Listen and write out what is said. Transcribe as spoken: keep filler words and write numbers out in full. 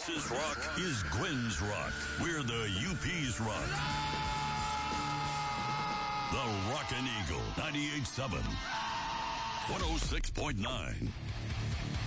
Texas rock is Gwen's rock. We're the U P's rock. The Rockin' Eagle, ninety-eight point seven, one oh six point nine.